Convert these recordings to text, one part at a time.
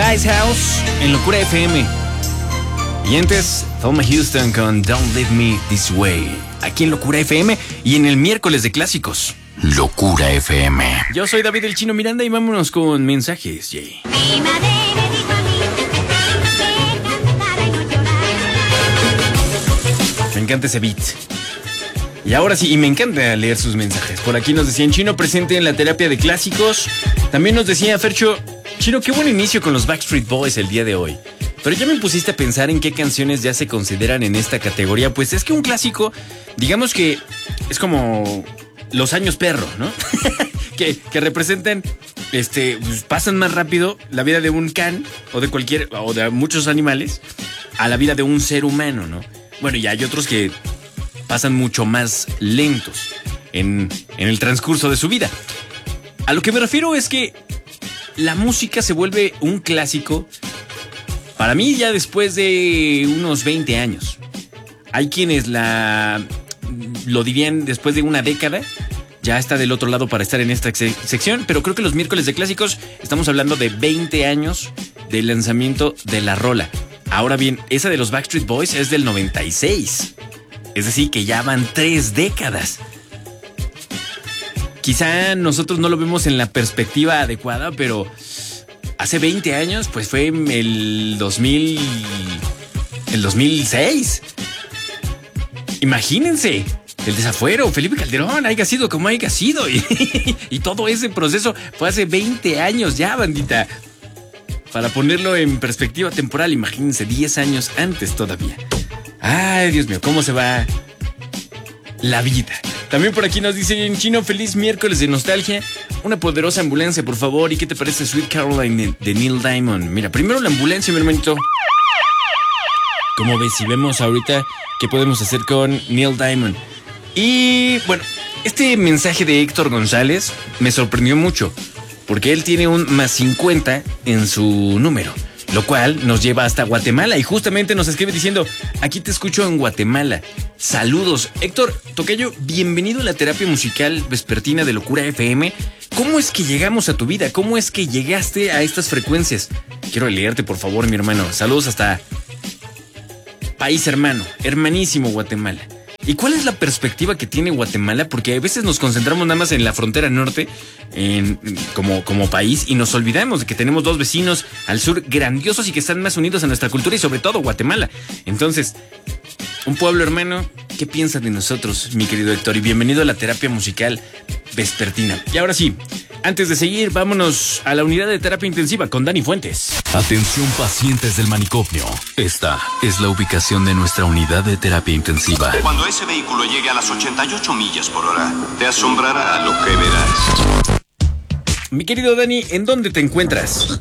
Lighthouse en Locura FM. Y antes, Thelma Houston con Don't Leave Me This Way. Aquí en Locura FM y en el miércoles de clásicos. Locura FM. Yo soy David el Chino Miranda y vámonos con mensajes, Jay. Me encanta ese beat. Y ahora sí, y me encanta leer sus mensajes. Por aquí nos decían, Chino presente en la terapia de clásicos. También nos decía Fercho, Chino, qué buen inicio con los Backstreet Boys el día de hoy. Pero ya me pusiste a pensar en qué canciones ya se consideran en esta categoría. Pues es que un clásico, digamos que es como los años perro, ¿no? que representan, pues pasan más rápido la vida de un can o de muchos animales a la vida de un ser humano, ¿no? Bueno, y hay otros que pasan mucho más lentos en el transcurso de su vida. A lo que me refiero es que la música se vuelve un clásico para mí ya después de unos 20 años. Hay quienes lo dirían después de una década. Ya está del otro lado para estar en esta sección, pero creo que los miércoles de clásicos estamos hablando de 20 años del lanzamiento de la rola. Ahora bien, esa de los Backstreet Boys es del 96. Es decir, que ya van 3 décadas. Quizá nosotros no lo vemos en la perspectiva adecuada, pero hace 20 años, pues fue el 2006. Imagínense, el desafuero, Felipe Calderón, haya sido como haya sido. Y todo ese proceso fue hace 20 años ya, bandita. Para ponerlo en perspectiva temporal, imagínense, 10 años antes todavía. Ay, Dios mío, ¿cómo se va la vida? También por aquí nos dicen, Chino, feliz miércoles de nostalgia. Una poderosa ambulancia, por favor. ¿Y qué te parece Sweet Caroline de Neil Diamond? Mira, primero la ambulancia, mi hermanito. ¿Cómo ves? Si vemos ahorita qué podemos hacer con Neil Diamond. Y bueno, este mensaje de Héctor González me sorprendió mucho, porque él tiene un +50 en su número, lo cual nos lleva hasta Guatemala y justamente nos escribe diciendo, aquí te escucho en Guatemala. Saludos. Héctor, tocayo, bienvenido a la terapia musical vespertina de Locura FM. ¿Cómo es que llegamos a tu vida? ¿Cómo es que llegaste a estas frecuencias? Quiero leerte, por favor, mi hermano. Saludos hasta país hermano, hermanísimo Guatemala. ¿Y cuál es la perspectiva que tiene Guatemala? Porque a veces nos concentramos nada más en la frontera norte como país y nos olvidamos de que tenemos 2 vecinos al sur grandiosos y que están más unidos a nuestra cultura y sobre todo Guatemala. Entonces, un pueblo hermano, ¿qué piensas de nosotros, mi querido Héctor? Y bienvenido a la terapia musical vespertina. Y ahora sí, antes de seguir, vámonos a la unidad de terapia intensiva con Dani Fuentes. Atención pacientes del manicomio. Esta es la ubicación de nuestra unidad de terapia intensiva. Cuando ese vehículo llegue a las 88 millas por hora, te asombrará lo que verás. Mi querido Dani, ¿en dónde te encuentras?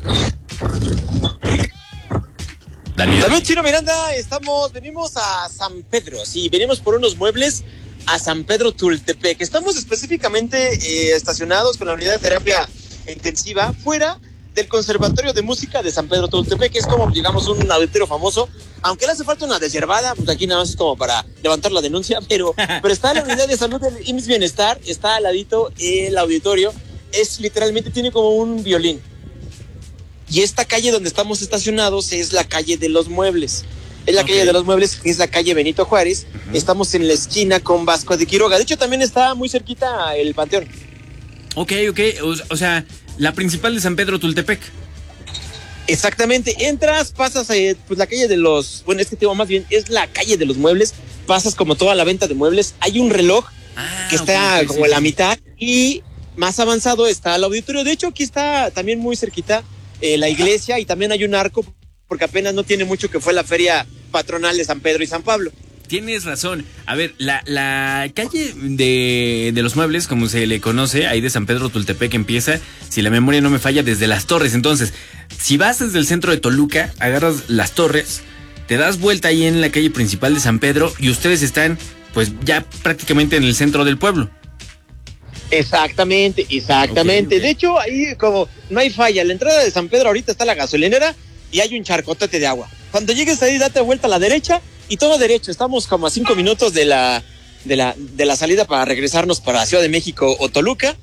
David Chino Miranda, venimos a San Pedro, sí, venimos por unos muebles a San Pedro Tultepec. Estamos específicamente estacionados con la unidad de terapia intensiva fuera del Conservatorio de Música de San Pedro Tultepec, que es como, digamos, un auditorio famoso. Aunque le hace falta una desherbada, pues aquí nada más es como para levantar la denuncia, pero está la unidad de salud del IMSS Bienestar, está al ladito el auditorio, literalmente tiene como un violín. Y esta calle donde estamos estacionados es la calle de los Muebles. Es la calle de los Muebles, que es la calle Benito Juárez. Uh-huh. Estamos en la esquina con Vasco de Quiroga. De hecho, también está muy cerquita el Panteón. Ok. O sea, la principal de San Pedro Tultepec. Exactamente. Entras, pasas pues la calle de los... Bueno, este tema más bien es la calle de los Muebles. Pasas como toda la venta de muebles. Hay un reloj que está como en la mitad. Y más avanzado está el auditorio. De hecho, aquí está también muy cerquita la iglesia. Y también hay un arco, porque apenas no tiene mucho que fue la feria patronal de San Pedro y San Pablo. Tienes razón. A ver, la calle de los Muebles, como se le conoce, ahí de San Pedro Tultepec empieza, si la memoria no me falla, desde Las Torres. Entonces, si vas desde el centro de Toluca, agarras Las Torres, te das vuelta ahí en la calle principal de San Pedro y ustedes están, pues, ya prácticamente en el centro del pueblo. Exactamente. Okay. De hecho, ahí como no hay falla, la entrada de San Pedro ahorita está la gasolinera y hay un charcotote de agua. Cuando llegues ahí, date vuelta a la derecha y todo derecho. Estamos como a 5 minutos de la salida para regresarnos para Ciudad de México o Toluca.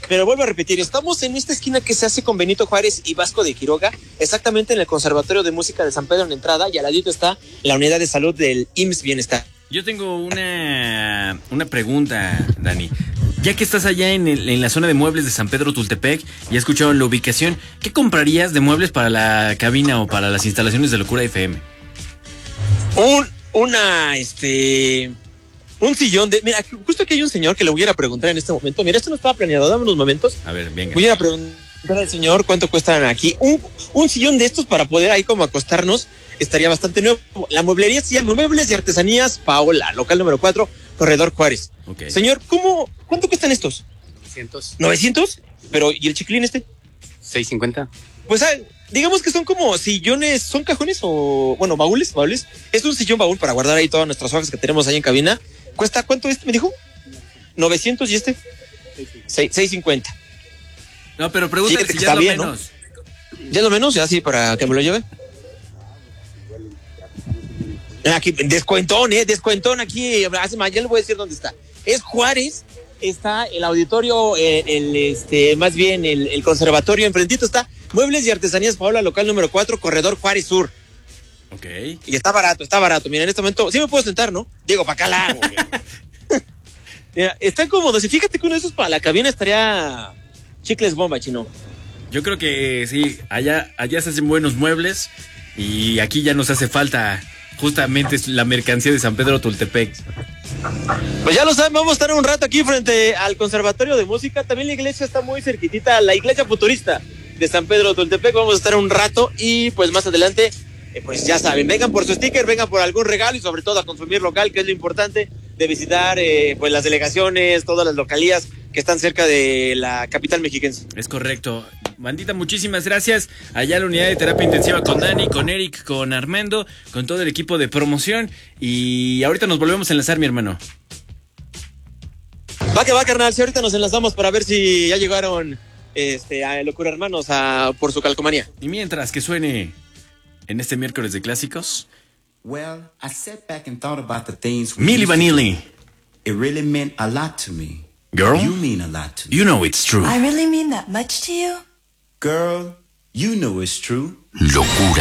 Pero vuelvo a repetir, estamos en esta esquina que se hace con Benito Juárez y Vasco de Quiroga, exactamente en el Conservatorio de Música de San Pedro en la entrada, y al ladito está la unidad de salud del IMSS Bienestar. Yo tengo una pregunta, Dani. Ya que estás allá en la zona de muebles de San Pedro Tultepec y has escuchado la ubicación, ¿qué comprarías de muebles para la cabina o para las instalaciones de Locura FM? Un sillón de... Mira, justo aquí hay un señor que le voy a ir a preguntar en este momento. Mira, esto no estaba planeado, dame unos momentos. A ver, venga. Voy a ir a preguntar al señor cuánto cuestan aquí. Un sillón de estos para poder ahí como acostarnos estaría bastante nuevo. La mueblería se llama Muebles y Artesanías Paola, local número 4, Corredor Juárez. Okay. Señor, ¿cuánto cuestan estos? 900. ¿900? Pero, ¿y el chiquilín este? 650. Pues digamos que son como sillones, ¿son cajones o, bueno, baúles? Es un sillón baúl para guardar ahí todas nuestras hojas que tenemos ahí en cabina. ¿Cuesta cuánto este, me dijo? 900 y este 650. No, pero pregúntale si ya es lo bien, menos. ¿No? ¿Ya es lo menos? Ya sí, para que me lo lleve. Aquí, descuentón aquí. Ya le voy a decir dónde está. Es Juárez, está el auditorio, más bien el conservatorio, enfrentito está Muebles y Artesanías Paola, local número 4, Corredor Juárez Sur. Ok. Y está barato. Mira, en este momento, sí me puedo sentar, ¿no? Digo, para acá la hago. Mira, están cómodos. Y fíjate que uno de esos para la cabina estaría chicles bomba, chino. Yo creo que sí, allá se hacen buenos muebles y aquí ya nos hace falta justamente la mercancía de San Pedro Tultepec. Pues ya lo saben, vamos a estar un rato aquí frente al Conservatorio de Música. También la iglesia está muy cerquitita, la iglesia futurista de San Pedro Tultepec. Vamos a estar un rato y pues más adelante, pues ya saben, vengan por su sticker, vengan por algún regalo y sobre todo a consumir local, que es lo importante de visitar pues las delegaciones, todas las localías que están cerca de la capital mexiquense. Es correcto. Bandita, muchísimas gracias. Allá en la unidad de terapia intensiva con Dani, con Eric, con Armando, con todo el equipo de promoción. Y ahorita nos volvemos a enlazar, mi hermano. Va que va, carnal. Si ahorita nos enlazamos para ver si ya llegaron a Locura Hermanos por su calcomanía. Y mientras que suene en este miércoles de clásicos, Well, I sat back and thought about the things we Milli used to Vanilli. do. It really meant a lot to me. Girl, You mean a lot to me. you know it's true. I really mean that much to you? Girl, you know it's true. Locura.